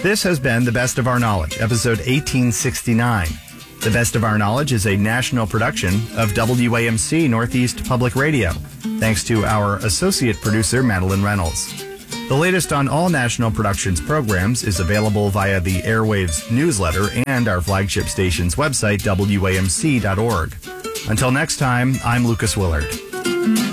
This has been The Best of Our Knowledge, episode 1869. The Best of Our Knowledge is a national production of WAMC Northeast Public Radio, thanks to our associate producer, Madeline Reynolds. The latest on all National Productions programs is available via the Airwaves newsletter and our flagship station's website, WAMC.org. Until next time, I'm Lucas Willard.